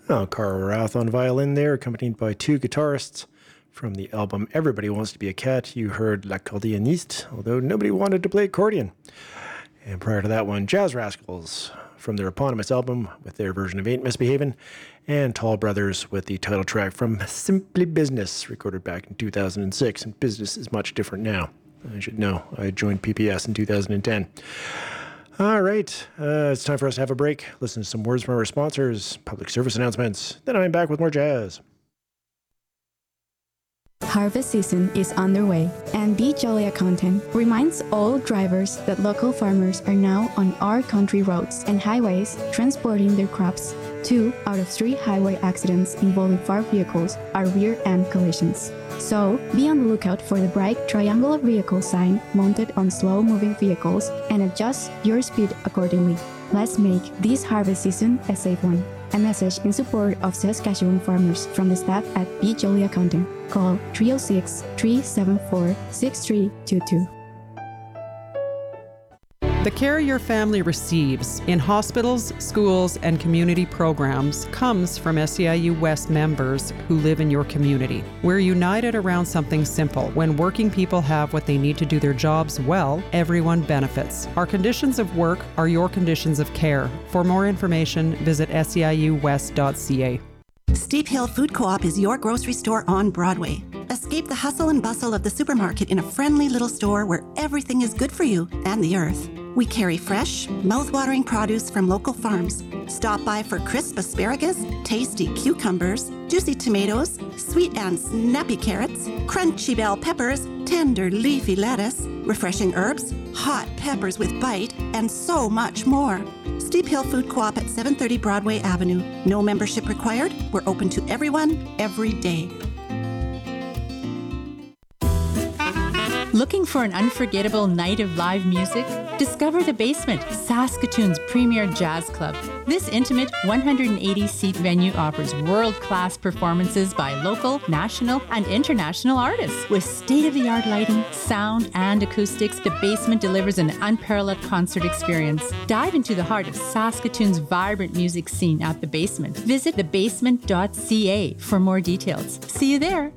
Carl Rath on violin there, accompanied by two guitarists. From the album Everybody Wants to Be a Cat, you heard L'accordéoniste, although nobody wanted to play accordion. And prior to that one, Jazz Rascals from their eponymous album with their version of Ain't Misbehavin', and Tall Brothers with the title track from Simply Business, recorded back in 2006, and business is much different now. I should know. I joined PPS in 2010. All right, it's time for us to have a break, listen to some words from our sponsors, public service announcements, then I'm back with more jazz. Harvest season is underway, and Be Jolly Accountant reminds all drivers that local farmers are now on our country roads and highways transporting their crops. 2 out of 3 highway accidents involving farm vehicles are rear-end collisions. So, be on the lookout for the bright triangular vehicle sign mounted on slow-moving vehicles and adjust your speed accordingly. Let's make this harvest season a safe one. A message in support of Saskatchewan farmers from the staff at Be Jolly Accounting. Call 306-374-6322. The care your family receives in hospitals, schools, and community programs comes from SEIU West members who live in your community. We're united around something simple. When working people have what they need to do their jobs well, everyone benefits. Our conditions of work are your conditions of care. For more information, visit seiuwest.ca. Steep Hill Food Co-op is your grocery store on Broadway. Escape the hustle and bustle of the supermarket in a friendly little store where everything is good for you and the earth. We carry fresh, mouth-watering produce from local farms. Stop by for crisp asparagus, tasty cucumbers, juicy tomatoes, sweet and snappy carrots, crunchy bell peppers, tender leafy lettuce, refreshing herbs, hot peppers with bite, and so much more. Steep Hill Food Co-op at 730 Broadway Avenue. No membership required. We're open to everyone, every day. Looking for an unforgettable night of live music? Discover The Basement, Saskatoon's premier jazz club. This intimate 180-seat venue offers world-class performances by local, national, and international artists. With state-of-the-art lighting, sound, and acoustics, The Basement delivers an unparalleled concert experience. Dive into the heart of Saskatoon's vibrant music scene at The Basement. Visit thebasement.ca for more details. See you there.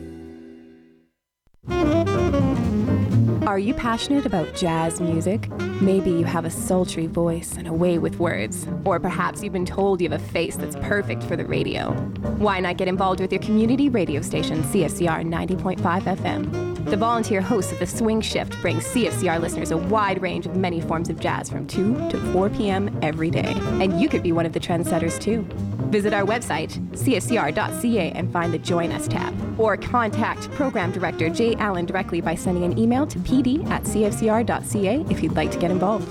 Are you passionate about jazz music? Maybe you have a sultry voice and a way with words. Or perhaps you've been told you have a face that's perfect for the radio. Why not get involved with your community radio station, CFCR 90.5 FM? The volunteer hosts of the Swing Shift brings CFCR listeners a wide range of many forms of jazz from 2 to 4 p.m. every day. And you could be one of the trendsetters too. Visit our website, cfcr.ca, and find the Join Us tab. Or contact Program Director Jay Allen directly by sending an email to pd@cfcr.ca if you'd like to get involved.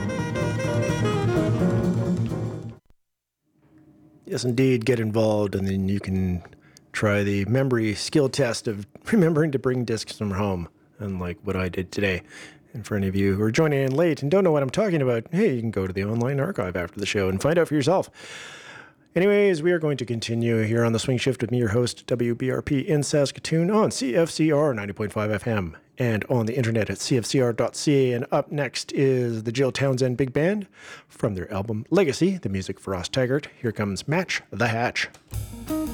Yes, indeed, get involved, and then you can try the memory skill test of remembering to bring discs from home, unlike what I did today. And for any of you who are joining in late and don't know what I'm talking about, hey, you can go to the online archive after the show and find out for yourself. Anyways, we are going to continue here on The Swing Shift with me, your host, WBRP in Saskatoon on CFCR 90.5 FM and on the internet at cfcr.ca. And up next is the Jill Townsend Big Band from their album Legacy, the music for Ross Taggart. Here comes Match the Hatch.